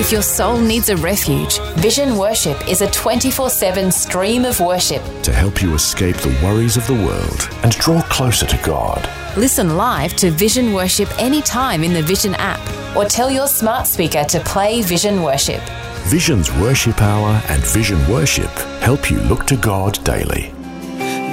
If your soul needs a refuge, Vision Worship is a 24/7 stream of worship to help you escape the worries of the world and draw closer to God. Listen live to Vision Worship anytime in the Vision app, or tell your smart speaker to play Vision Worship. Vision's Worship Hour and Vision Worship help you look to God daily.